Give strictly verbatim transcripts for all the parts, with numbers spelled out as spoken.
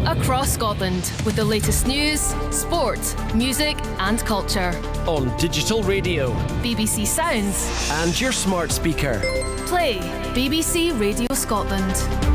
across Scotland with the latest news, sport, music and culture. On digital radio, B B C Sounds and your smart speaker. Play B B C Radio Scotland.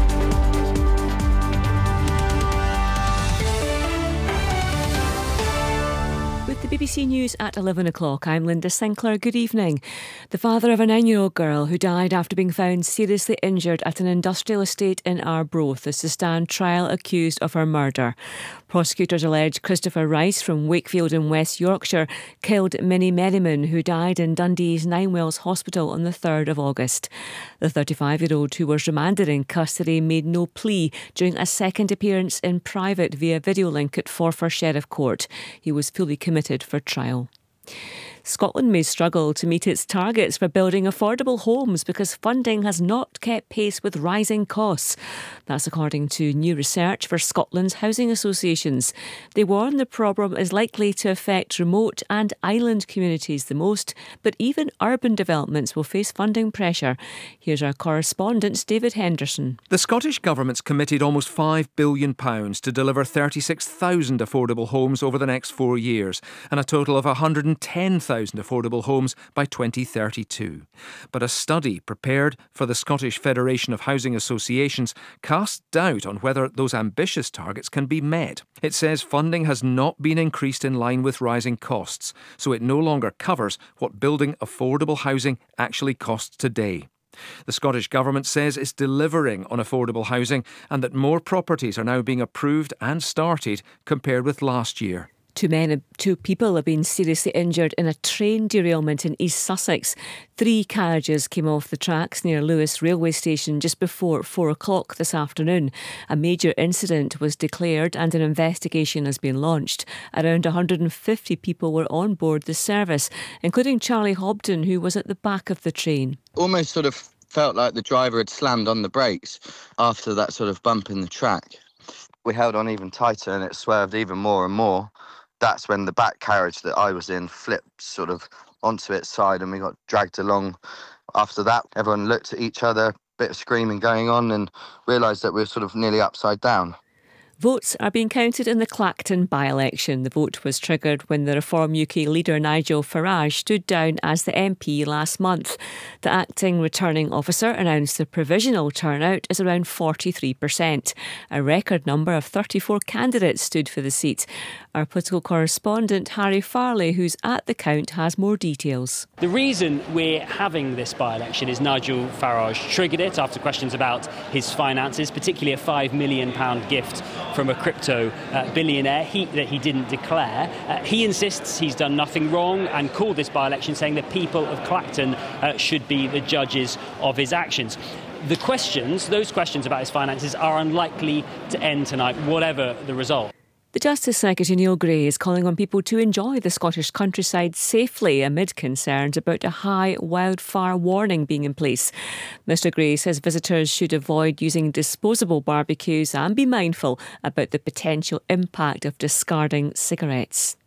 With the B B C News at eleven o'clock, I'm Linda Sinclair. Good evening. The father of a nine-year-old girl who died after being found seriously injured at an industrial estate in Arbroath is to stand trial accused of her murder. Prosecutors allege Christopher Rice from Wakefield in West Yorkshire killed Minnie Merriman, who died in Dundee's Ninewells Hospital on the third of August. The thirty-five-year-old, who was remanded in custody, made no plea during a second appearance in private via video link at Forfar Sheriff Court. He was fully committed for trial. Scotland may struggle to meet its targets for building affordable homes because funding has not kept pace with rising costs. That's according to new research for Scotland's housing associations. They warn the problem is likely to affect remote and island communities the most, but even urban developments will face funding pressure. Here's our correspondent, David Henderson. The Scottish Government's committed almost five billion pounds to deliver thirty-six thousand affordable homes over the next four years and a total of one hundred ten thousand affordable homes by twenty thirty-two. But a study prepared for the Scottish Federation of Housing Associations casts doubt on whether those ambitious targets can be met. It says funding has not been increased in line with rising costs, so it no longer covers what building affordable housing actually costs today. The Scottish Government says it's delivering on affordable housing and that more properties are now being approved and started compared with last year. Two men, two people have been seriously injured in a train derailment in East Sussex. Three carriages came off the tracks near Lewis railway station just before four o'clock this afternoon. A major incident was declared and an investigation has been launched. Around one hundred fifty people were on board the service, including Charlie Hobden, who was at the back of the train. Almost sort of felt like the driver had slammed on the brakes after that sort of bump in the track. We held on even tighter and it swerved even more and more. That's when the back carriage that I was in flipped sort of onto its side and we got dragged along. After that, everyone looked at each other, a bit of screaming going on, and realised that we were sort of nearly upside down. Votes are being counted in the Clacton by-election. The vote was triggered when the Reform U K leader Nigel Farage stood down as the M P last month. The acting returning officer announced the provisional turnout is around forty-three percent. A record number of thirty-four candidates stood for the seat. Our political correspondent Harry Farley, who's at the count, has more details. The reason we're having this by-election is Nigel Farage triggered it after questions about his finances, particularly a five million pounds gift from a crypto uh, billionaire he, that he didn't declare. Uh, he insists he's done nothing wrong and called this by-election, saying the people of Clacton uh, should be the judges of his actions. The questions, those questions about his finances, are unlikely to end tonight, whatever the result. The Justice Secretary Neil Gray is calling on people to enjoy the Scottish countryside safely amid concerns about a high wildfire warning being in place. Mr Gray says visitors should avoid using disposable barbecues and be mindful about the potential impact of discarding cigarettes.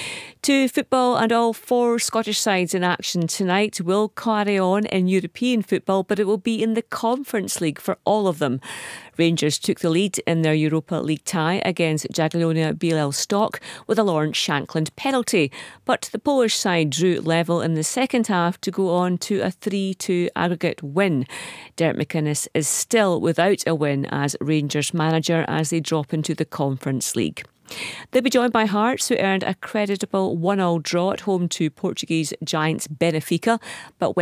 To football, and all four Scottish sides in action tonight will carry on in European football, but it will be in the Conference League for all of them. Rangers took the lead in their Europa League tie against Jagiellonia Białystok with a Lawrence Shankland penalty, but the Polish side drew level in the second half to go on to a three two aggregate win. Derek McInnes is still without a win as Rangers manager as they drop into the Conference League. They'll be joined by Hearts, who earned a creditable one all draw at home to Portuguese giants Benfica, but